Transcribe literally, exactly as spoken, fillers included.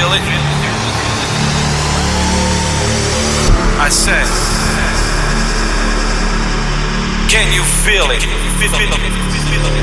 feel it? I said, can you feel it? Feel it.